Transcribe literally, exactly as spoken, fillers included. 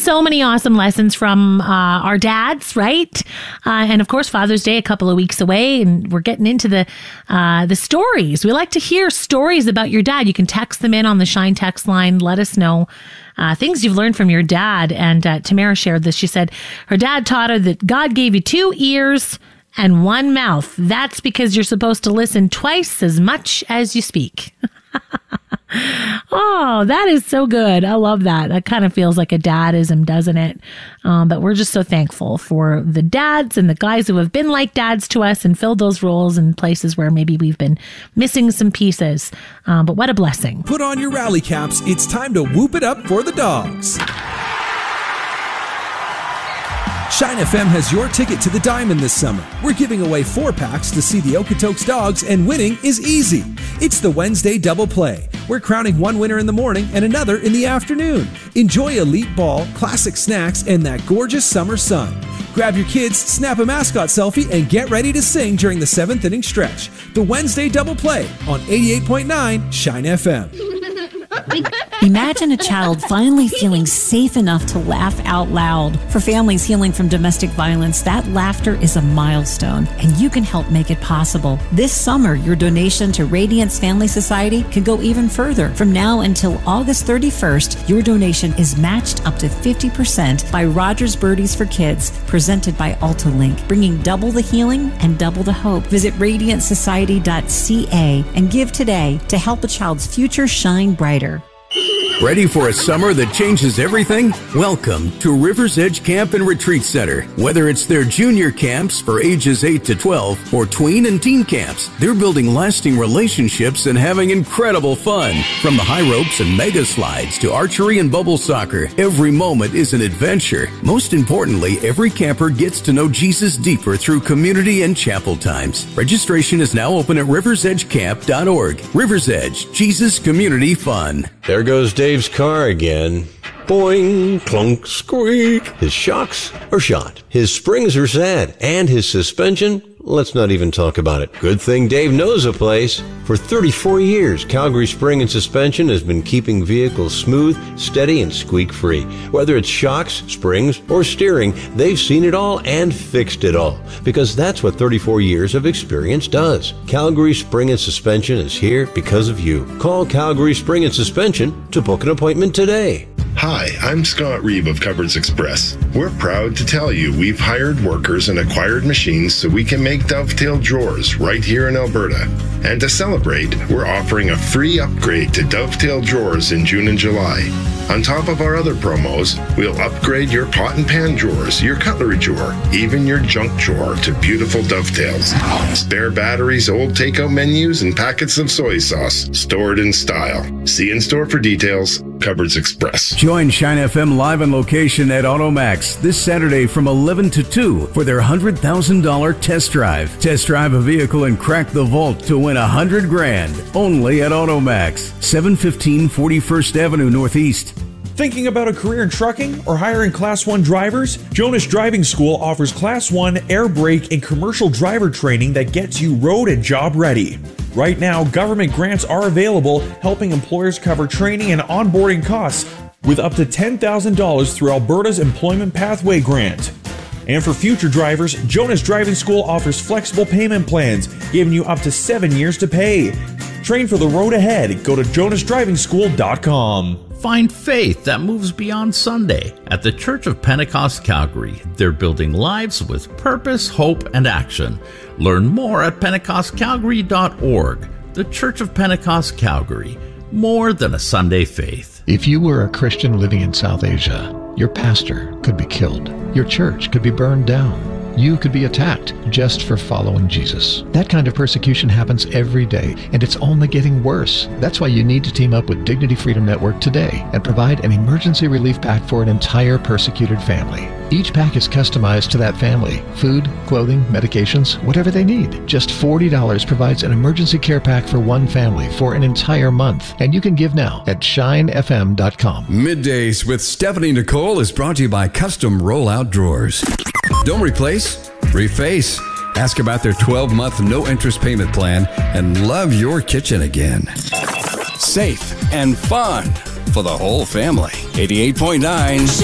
so many awesome lessons from uh, our dads, right? Uh, and of course, Father's Day a couple of weeks away, and we're getting into the uh, the stories. We like to hear stories about your dad. You can text them in on the Shine text line. Let us know uh, things you've learned from your dad. And uh, Tamara shared this. She said her dad taught her that God gave you two ears and one mouth. That's because you're supposed to listen twice as much as you speak. Oh, that is so good. I love that. That kind of feels like a dadism, doesn't it? Um, but we're just so thankful for the dads and the guys who have been like dads to us and filled those roles in places where maybe we've been missing some pieces. Um, but what a blessing. Put on your rally caps. It's time to whoop it up for the dogs. Shine F M has your ticket to the Diamond this summer. We're giving away four packs to see the Okotoks Dogs, and winning is easy. It's the Wednesday double play. We're crowning one winner in the morning and another in the afternoon. Enjoy elite ball, classic snacks, and that gorgeous summer sun. Grab your kids, snap a mascot selfie, and get ready to sing during the seventh inning stretch. The Wednesday double play on eighty-eight point nine Shine F M. Imagine a child finally feeling safe enough to laugh out loud. For families healing from domestic violence, that laughter is a milestone, and you can help make it possible. This summer, your donation to Radiance Family Society can go even further. From now until August thirty-first, your donation is matched up to fifty percent by Rogers Birdies for Kids, presented by AltaLink, bringing double the healing and double the hope. Visit radiant society dot c a and give today to help a child's future shine brighter. Ready for a summer that changes everything? Welcome to River's Edge Camp and Retreat Center. Whether it's their junior camps for ages eight to twelve or tween and teen camps, they're building lasting relationships and having incredible fun. From the high ropes and mega slides to archery and bubble soccer, every moment is an adventure. Most importantly, every camper gets to know Jesus deeper through community and chapel times. Registration is now open at rivers edge camp dot org. River's Edge, Jesus Community Fun. There goes Dave's car again. Boing, clunk, squeak. His shocks are shot. His springs are sad. And his suspension, let's not even talk about it. Good thing Dave knows a place. For thirty-four years, Calgary Spring and Suspension has been keeping vehicles smooth, steady, and squeak-free. Whether it's shocks, springs, or steering, they've seen it all and fixed it all. Because that's what thirty-four years of experience does. Calgary Spring and Suspension is here because of you. Call Calgary Spring and Suspension to book an appointment today. Hi, I'm Scott Reeve of Cupboards Express. We're proud to tell you we've hired workers and acquired machines so we can make dovetail drawers right here in Alberta. And to celebrate, we're offering a free upgrade to dovetail drawers in June and July. On top of our other promos, we'll upgrade your pot and pan drawers, your cutlery drawer, even your junk drawer to beautiful dovetails. Spare batteries, old takeout menus, and packets of soy sauce stored in style. See in store for details. Cupboards Express. Join Shine F M live on location at AutoMax this Saturday from eleven to two for their one hundred thousand dollars test drive. Test drive a vehicle and crack the vault to win one hundred grand. Only at AutoMax, seven fifteen forty-first Avenue Northeast. Thinking about a career in trucking or hiring Class one drivers? Jonas Driving School offers Class one air brake and commercial driver training that gets you road and job ready. Right now, government grants are available, helping employers cover training and onboarding costs with up to ten thousand dollars through Alberta's Employment Pathway Grant. And for future drivers, Jonas Driving School offers flexible payment plans, giving you up to seven years to pay. Train for the road ahead. Go to jonas driving school dot com. Find faith that moves beyond Sunday. At the Church of Pentecost Calgary, they're building lives with purpose, hope, and action. Learn more at pentecost calgary dot org. The Church of Pentecost Calgary. More than a Sunday faith. If you were a Christian living in South Asia, your pastor could be killed. Your church could be burned down. You could be attacked just for following Jesus. That kind of persecution happens every day, and it's only getting worse. That's why you need to team up with Dignity Freedom Network today and provide an emergency relief pack for an entire persecuted family. Each pack is customized to that family. Food, clothing, medications, whatever they need. Just forty dollars provides an emergency care pack for one family for an entire month. And you can give now at shine f m dot com. Middays with Stephanie Nicole is brought to you by Custom Rollout Drawers. Don't replace, reface. Ask about their twelve-month no-interest payment plan and love your kitchen again. Safe and fun for the whole family. eighty-eight point nine